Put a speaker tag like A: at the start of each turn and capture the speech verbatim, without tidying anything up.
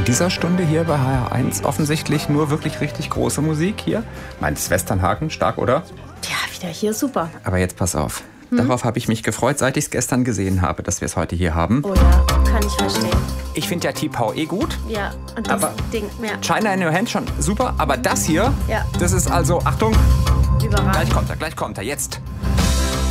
A: In dieser Stunde hier bei H R eins offensichtlich nur wirklich richtig große Musik hier. Meins Westernhagen, stark, oder?
B: Ja, wieder hier, super.
A: Aber jetzt pass auf. Hm? Darauf habe ich mich gefreut, seit ich es gestern gesehen habe, dass wir es heute hier haben.
B: Oh ja, kann ich verstehen.
A: Ich finde ja T-Pow eh gut.
B: Ja, und das
A: aber
B: Ding, ja.
A: China in Your Hand schon super, aber das hier,
B: ja.
A: das ist also, Achtung,
B: überragend.
A: Gleich kommt er, gleich kommt er, jetzt.